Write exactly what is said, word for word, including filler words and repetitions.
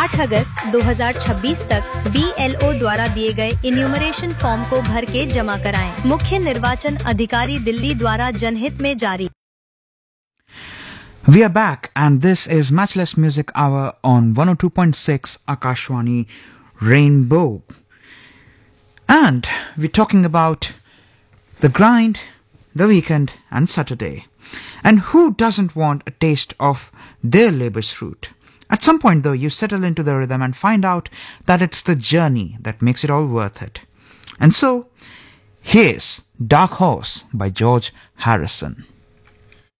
आठ अगस्त दो हज़ार छब्बीस तक बी एल ओ द्वारा दिए गए इन्यूमरेशन फॉर्म को भर के जमा कराएं। मुख्य निर्वाचन अधिकारी दिल्ली द्वारा जनहित में जारी। We are back and this is Matchless Music Hour on one oh two point six Akashwani Rainbow. And we're talking about the grind, the weekend and Saturday. And who doesn't want a taste of their labor's fruit? At some point though, you settle into the rhythm and find out that it's the journey that makes it all worth it. And so, here's Dark Horse by George Harrison.